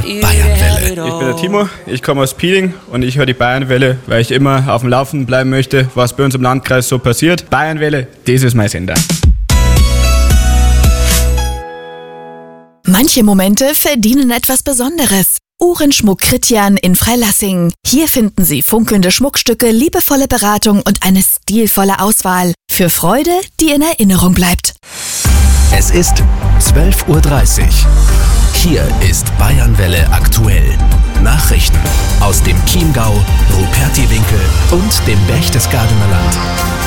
Bayernwelle. Ich bin der Timo, ich komme aus Pieling und ich höre die Bayernwelle, weil ich immer auf dem Laufenden bleiben möchte, was bei uns im Landkreis so passiert. Bayernwelle, das ist mein Sender. Manche Momente verdienen etwas Besonderes. Uhrenschmuck Kritjan in Freilassing. Hier finden Sie funkelnde Schmuckstücke, liebevolle Beratung und eine stilvolle Auswahl. Für Freude, die in Erinnerung bleibt. Es ist 12:30 Uhr. Hier ist Bayernwelle aktuell. Nachrichten aus dem Chiemgau, Rupertiwinkel und dem Berchtesgadener Land.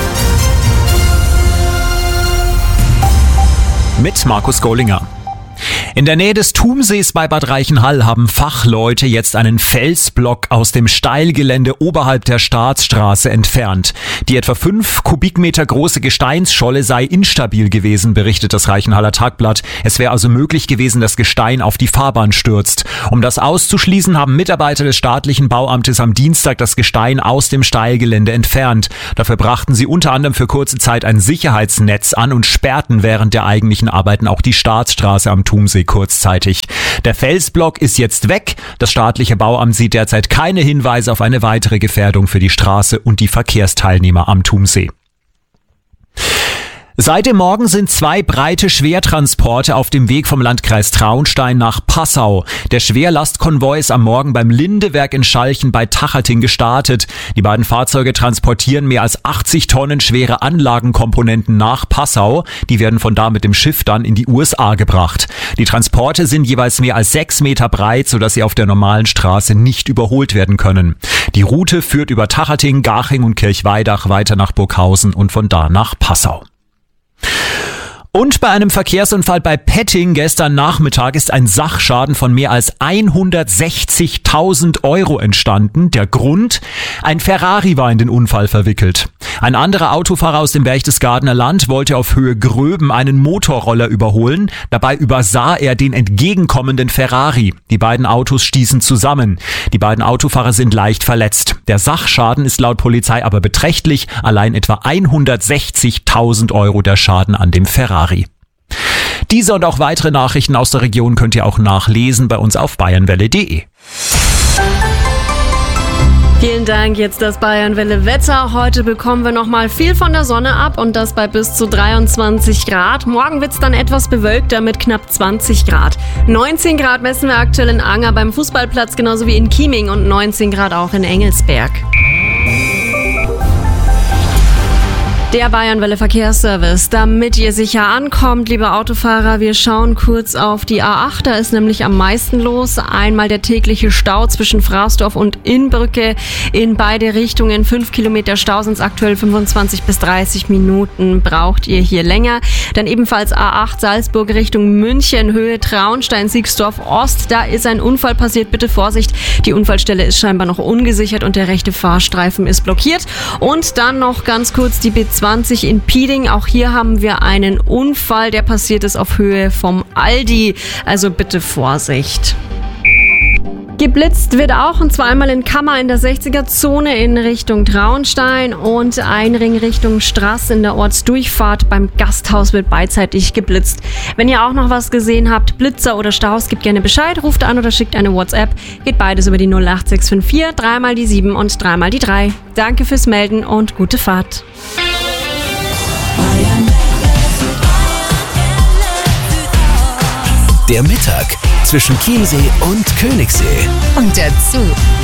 Mit Markus Gollinger. In der Nähe des Thumsees bei Bad Reichenhall haben Fachleute jetzt einen Felsblock aus dem Steilgelände oberhalb der Staatsstraße entfernt. Die etwa 5 Kubikmeter große Gesteinsscholle sei instabil gewesen, berichtet das Reichenhaller Tagblatt. Es wäre also möglich gewesen, dass Gestein auf die Fahrbahn stürzt. Um das auszuschließen, haben Mitarbeiter des staatlichen Bauamtes am Dienstag das Gestein aus dem Steilgelände entfernt. Dafür brachten sie unter anderem für kurze Zeit ein Sicherheitsnetz an und sperrten während der eigentlichen Arbeiten auch die Staatsstraße am Thumsee kurzzeitig. Der Felsblock ist jetzt weg. Das staatliche Bauamt sieht derzeit keine Hinweise auf eine weitere Gefährdung für die Straße und die Verkehrsteilnehmer am Thumsee. Seit dem Morgen sind 2 breite Schwertransporte auf dem Weg vom Landkreis Traunstein nach Passau. Der Schwerlastkonvoi ist am Morgen beim Lindewerk in Schalchen bei Tachating gestartet. Die beiden Fahrzeuge transportieren mehr als 80 Tonnen schwere Anlagenkomponenten nach Passau. Die werden von da mit dem Schiff dann in die USA gebracht. Die Transporte sind jeweils mehr als 6 Meter breit, sodass sie auf der normalen Straße nicht überholt werden können. Die Route führt über Tachating, Garching und Kirchweidach weiter nach Burghausen und von da nach Passau. Und bei einem Verkehrsunfall bei Petting gestern Nachmittag ist ein Sachschaden von mehr als 160.000 Euro entstanden. Der Grund? Ein Ferrari war in den Unfall verwickelt. Ein anderer Autofahrer aus dem Berchtesgadener Land wollte auf Höhe Gröben einen Motorroller überholen. Dabei übersah er den entgegenkommenden Ferrari. Die beiden Autos stießen zusammen. Die beiden Autofahrer sind leicht verletzt. Der Sachschaden ist laut Polizei aber beträchtlich. Allein etwa 160.000 Euro der Schaden an dem Ferrari. Diese und auch weitere Nachrichten aus der Region könnt ihr auch nachlesen bei uns auf bayernwelle.de. Vielen Dank, jetzt das Bayernwelle Wetter. Heute bekommen wir nochmal viel von der Sonne ab und das bei bis zu 23 Grad. Morgen wird's dann etwas bewölkter mit knapp 20 Grad. 19 Grad messen wir aktuell in Anger beim Fußballplatz, genauso wie in Chieming und 19 Grad auch in Engelsberg. Der Bayernwelle Verkehrsservice, damit ihr sicher ankommt, liebe Autofahrer, wir schauen kurz auf die A8, da ist nämlich am meisten los. Einmal der tägliche Stau zwischen Fraßdorf und Innbrücke in beide Richtungen. 5 Kilometer Stau, sind aktuell 25 bis 30 Minuten, braucht ihr hier länger. Dann ebenfalls A8 Salzburg Richtung München, Höhe Traunstein, Siegsdorf Ost, da ist ein Unfall passiert, bitte Vorsicht. Die Unfallstelle ist scheinbar noch ungesichert und der rechte Fahrstreifen ist blockiert. Und dann noch ganz kurz die B20 in Pieling. Auch hier haben wir einen Unfall, der passiert ist auf Höhe vom Aldi. Also bitte Vorsicht. Geblitzt wird auch, und zwar einmal in Kammer in der 60er-Zone in Richtung Traunstein und ein Ring Richtung Straß in der Ortsdurchfahrt beim Gasthaus wird beidseitig geblitzt. Wenn ihr auch noch was gesehen habt, Blitzer oder Staus, gebt gerne Bescheid, ruft an oder schickt eine WhatsApp. Geht beides über die 08654, 3 mal die 7 und 3 mal die 3. Danke fürs Melden und gute Fahrt. Der Mittag zwischen Chiemsee und Königssee. Und dazu